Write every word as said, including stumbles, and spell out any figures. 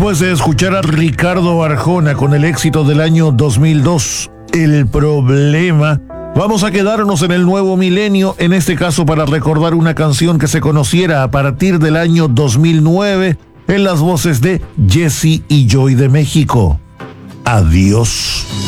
Después de escuchar a Ricardo Arjona con el éxito del año dos mil dos, El Problema, vamos a quedarnos en el nuevo milenio, en este caso para recordar una canción que se conociera a partir del año dos mil nueve, en las voces de Jesse y Joy de México. Adiós.